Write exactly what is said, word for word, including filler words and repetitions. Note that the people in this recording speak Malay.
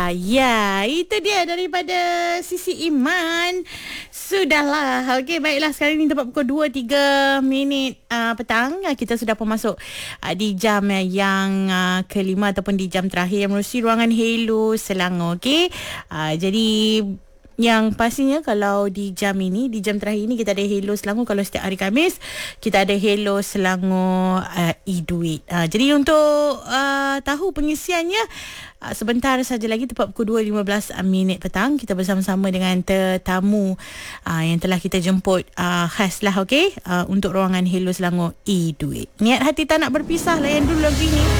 Ah, ya, itu dia daripada Sisi Iman. Sudahlah. Okey, baiklah, sekarang ni tepat pukul dua tiga minit uh, petang. Uh, kita sudah pun masuk uh, di jam uh, yang uh, kelima ataupun di jam terakhir yang menerusi ruangan Hello Selangor. Okey. Uh, jadi yang pastinya kalau di jam ini, di jam terakhir ini kita ada Hello Selangor. Kalau setiap hari Khamis kita ada Hello Selangor uh, e-duit. Uh, jadi untuk uh, tahu pengisiannya, uh, sebentar saja lagi tepat pukul dua lima belas minit petang kita bersama-sama dengan tetamu uh, yang telah kita jemput uh, khas lah, okey, uh, untuk ruangan Hello Selangor e-duit. Niat hati tak nak berpisah, layan dulu lagu ini.